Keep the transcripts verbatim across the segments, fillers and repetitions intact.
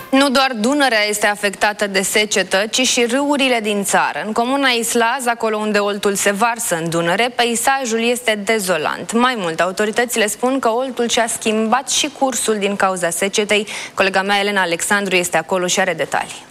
Nu doar Dunărea este afectată de secetă, ci și râurile din țară. În comuna Islaz, acolo unde Oltul se varsă în Dunăre, peisajul este dezolant. Mai mult, autoritățile spun că Oltul și-a schimbat și cursul din cauza secetei. Colega mea, Elena Alexandru, este acolo și are detalii.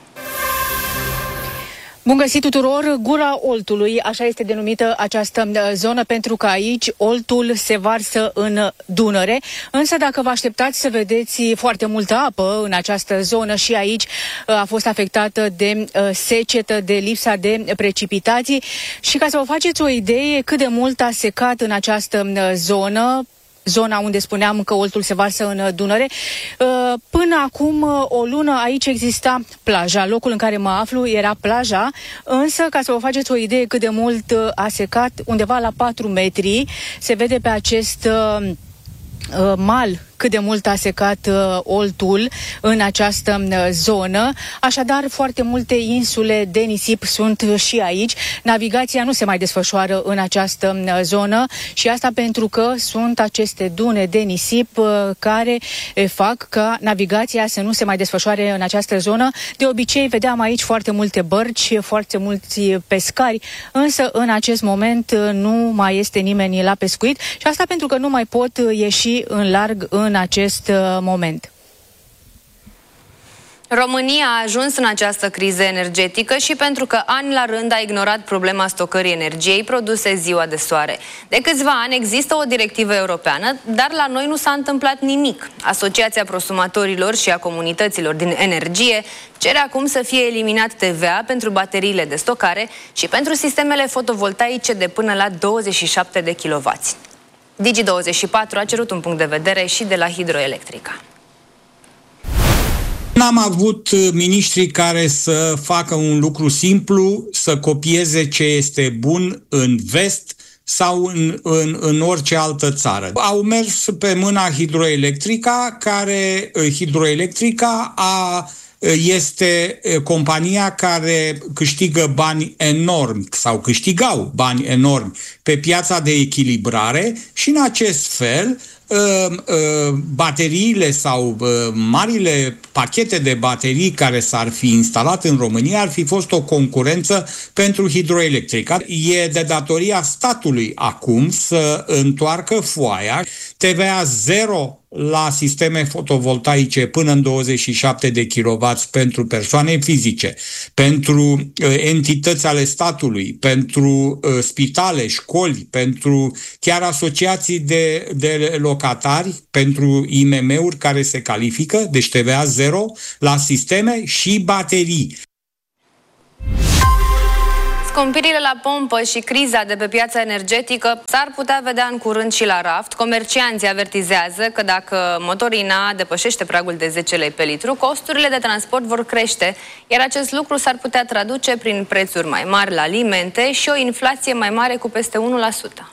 Bun găsit tuturor! Gura Oltului, așa este denumită această zonă, pentru că aici Oltul se varsă în Dunăre. Însă dacă vă așteptați să vedeți foarte multă apă în această zonă, și aici a fost afectată de secetă, de lipsa de precipitații. Și ca să vă faceți o idee cât de mult a secat în această zonă, zona unde spuneam că Oltul se varsă în Dunăre, până acum o lună aici exista plaja. Locul în care mă aflu era plaja, însă, ca să vă faceți o idee cât de mult a secat, undeva la patru metri, se vede pe acest mal cât de mult a secat uh, Oltul în această uh, zonă. Așadar, foarte multe insule de nisip sunt și aici. Navigația nu se mai desfășoară în această uh, zonă și asta pentru că sunt aceste dune de nisip uh, care uh, fac ca navigația să nu se mai desfășoare în această zonă. De obicei, vedeam aici foarte multe bărci, foarte mulți pescari, însă în acest moment uh, nu mai este nimeni la pescuit și asta pentru că nu mai pot uh, ieși în larg în în acest moment. România a ajuns în această criză energetică și pentru că ani la rând a ignorat problema stocării energiei produse ziua de soare. De câțiva ani există o directivă europeană, dar la noi nu s-a întâmplat nimic. Asociația Prosumatorilor și a Comunităților din Energie cere acum să fie eliminat T V A pentru bateriile de stocare și pentru sistemele fotovoltaice de până la douăzeci și șapte de kilowați. Digi douăzeci și patru a cerut un punct de vedere și de la Hidroelectrica. N-am avut miniștri care să facă un lucru simplu, să copieze ce este bun în vest sau în, în, în orice altă țară. Au mers pe mâna Hidroelectrica, care Hidroelectrica a este compania care câștigă bani enormi sau câștigau bani enormi pe piața de echilibrare și în acest fel bateriile sau marile pachete de baterii care s-ar fi instalat în România ar fi fost o concurență pentru Hidroelectrica. E de datoria statului acum să întoarcă foaia, T V A zero la sisteme fotovoltaice până în douăzeci și șapte de kilowați pentru persoane fizice, pentru uh, entități ale statului, pentru uh, spitale, școli, pentru chiar asociații de, de locatari, pentru I M M-uri care se califică, deci T V A zero la sisteme și baterii. Scumpirile la pompă și criza de pe piața energetică s-ar putea vedea în curând și la raft. Comercianții avertizează că dacă motorina depășește pragul de zece lei pe litru, costurile de transport vor crește, iar acest lucru s-ar putea traduce prin prețuri mai mari la alimente și o inflație mai mare cu peste unu la sută.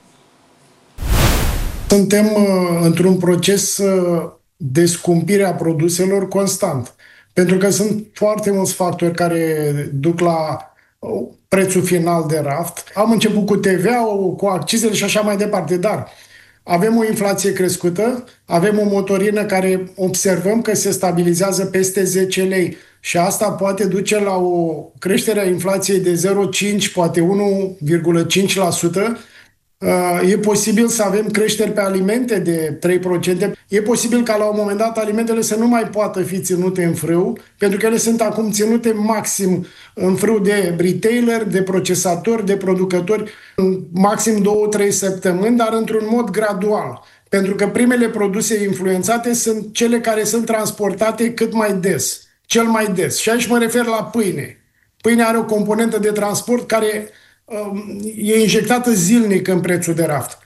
Suntem uh, într-un proces uh, de scumpire a produselor constant, pentru că sunt foarte mulți factori care duc la prețul final de raft. Am început cu T V A-ul, cu accizele și așa mai departe, dar avem o inflație crescută, avem o motorină care observăm că se stabilizează peste zece lei și asta poate duce la o creștere a inflației de zero virgulă cinci, poate unu virgulă cinci la sută. E posibil să avem creșteri pe alimente de trei la sută. E posibil ca la un moment dat alimentele să nu mai poată fi ținute în frâu, pentru că ele sunt acum ținute maxim în frâu de retailer, de procesatori, de producători, maxim două-trei săptămâni, dar într-un mod gradual. Pentru că primele produse influențate sunt cele care sunt transportate cât mai des, cel mai des. Și aici mă refer la pâine. Pâinea are o componentă de transport care e injectată zilnic în prețul de raft.